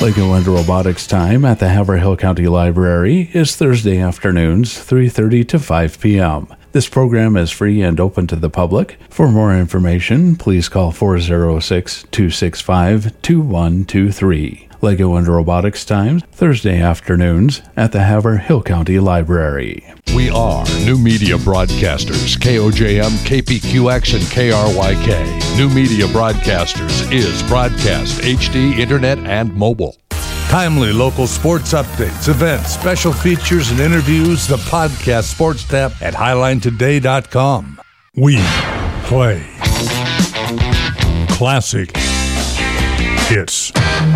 Lego and Robotics time at the Haverhill County Library is Thursday afternoons, 3:30 to 5 p.m. This program is free and open to the public. For more information, please call 406-265-2123. Lego and Robotics times, Thursday afternoons at the Haverhill County Library. We are New Media Broadcasters, KOJM, KPQX, and KRYK. New Media Broadcasters is broadcast, HD, internet, and mobile. Timely local sports updates, events, special features, and interviews. The podcast Sports tab at HighlineToday.com. We play classic hits.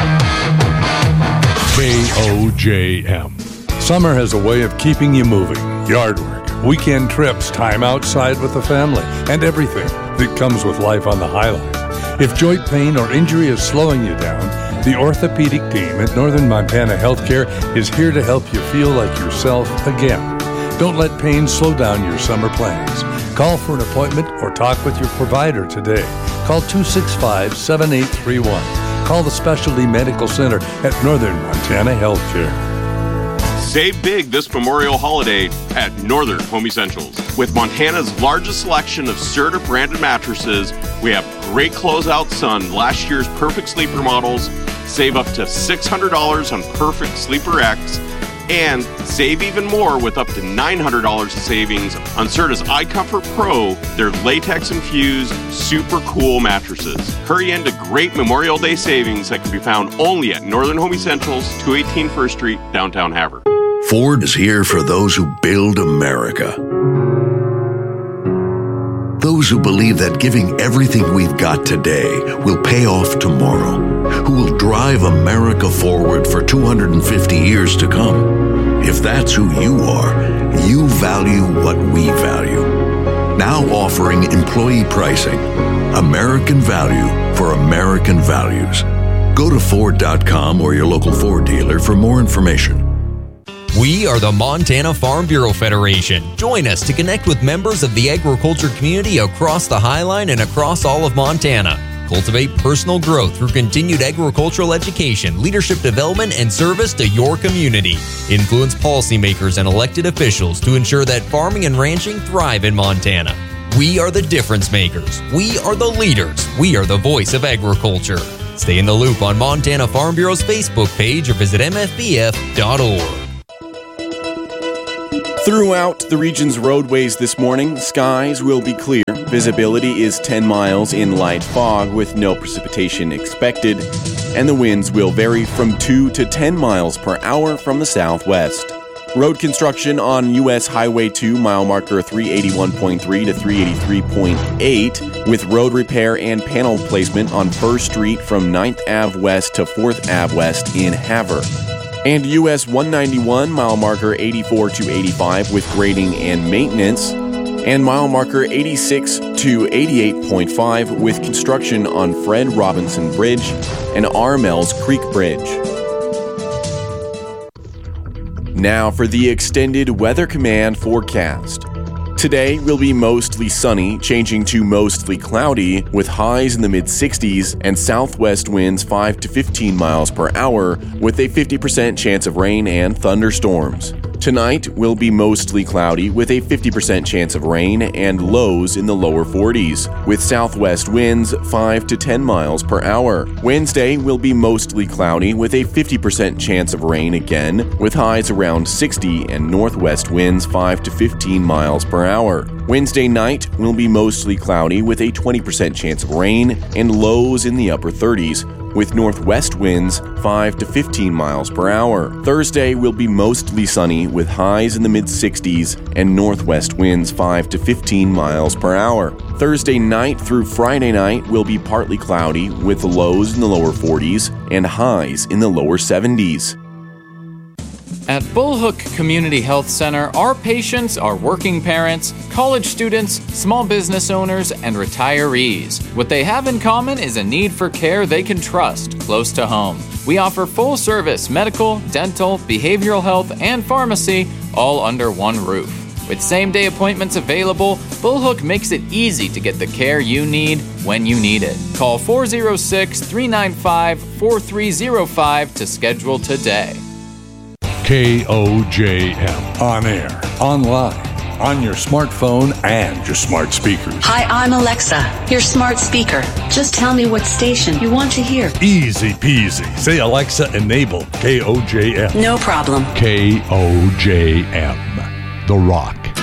KOJM. Summer has a way of keeping you moving. Yard work, weekend trips, time outside with the family, and everything that comes with life on the Highline. If joint pain or injury is slowing you down, the orthopedic team at Northern Montana Healthcare is here to help you feel like yourself again. Don't let pain slow down your summer plans. Call for an appointment or talk with your provider today. Call 265-7831. Call the Specialty Medical Center at Northern Montana Healthcare. Save big this Memorial holiday at Northern Home Essentials. With Montana's largest selection of Serta branded mattresses, we have great closeouts on last year's Perfect Sleeper models. Save up to $600 on Perfect Sleeper X, and save even more with up to $900 of savings on Serta's iComfort Pro, their latex-infused, super cool mattresses. Hurry into great Memorial Day savings that can be found only at Northern Home Essentials, 218 First Street, downtown Havre. Ford is here for those who build America. Those who believe that giving everything we've got today will pay off tomorrow, who will drive America forward for 250 years to come. If that's who you are, you value what we value. Now offering employee pricing, American value for American values. Go to Ford.com or your local Ford dealer for more information. We are the Montana Farm Bureau Federation. Join us to connect with members of the agriculture community across the Highline and across all of Montana. Cultivate personal growth through continued agricultural education, leadership development, and service to your community. Influence policymakers and elected officials to ensure that farming and ranching thrive in Montana. We are the difference makers. We are the leaders. We are the voice of agriculture. Stay in the loop on Montana Farm Bureau's Facebook page or visit mfbf.org. Throughout the region's roadways this morning, skies will be clear. Visibility is 10 miles in light fog with no precipitation expected, and the winds will vary from 2 to 10 miles per hour from the southwest. Road construction on U.S. Highway 2 mile marker 381.3 to 383.8 with road repair and panel placement on 1st Street from 9th Ave West to 4th Ave West in Havre. And US 191 mile marker 84 to 85 with grading and maintenance, and mile marker 86 to 88.5 with construction on Fred Robinson Bridge and Armells Creek Bridge. Now for the extended Weather Command forecast. Today will be mostly sunny, changing to mostly cloudy, with highs in the mid-60s and southwest winds 5 to 15 miles per hour, with a 50% chance of rain and thunderstorms. Tonight will be mostly cloudy, with a 50% chance of rain and lows in the lower 40s, with southwest winds 5 to 10 miles per hour. Wednesday will be mostly cloudy, with a 50% chance of rain again, with highs around 60 and northwest winds 5 to 15 miles per hour. Wednesday night will be mostly cloudy, with a 20% chance of rain and lows in the upper 30s, with northwest winds 5 to 15 miles per hour. Thursday will be mostly sunny with highs in the mid-60s and northwest winds 5 to 15 miles per hour. Thursday night through Friday night will be partly cloudy with lows in the lower 40s and highs in the lower 70s. At Bullhook Community Health Center, our patients are working parents, college students, small business owners, and retirees. What they have in common is a need for care they can trust close to home. We offer full-service medical, dental, behavioral health, and pharmacy, all under one roof. With same-day appointments available, Bullhook makes it easy to get the care you need when you need it. Call 406-395-4305 to schedule today. KOJM. On air, online, on your smartphone and your smart speakers. Hi, I'm Alexa, your smart speaker. Just tell me what station you want to hear. Easy peasy. Say, Alexa, enable KOJM. No problem. KOJM. The Rock.